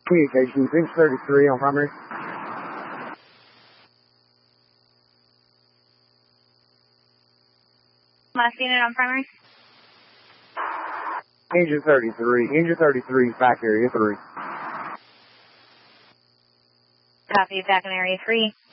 Communications, inch 33 on primary. Last unit on primary. Engine 33, back area 3. Copy, back in area 3.